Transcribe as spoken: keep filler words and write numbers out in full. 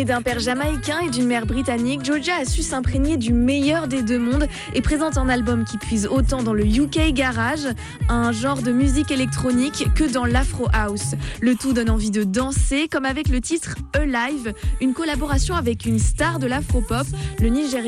Née d'un père jamaïcain et d'une mère britannique, Georgia a su s'imprégner du meilleur des deux mondes et présente un album qui puise autant dans le U K Garage, un genre de musique électronique, que dans l'Afro House. Le tout donne envie de danser, comme avec le titre Alive, une collaboration avec une star de l'Afro-pop, le Nigérian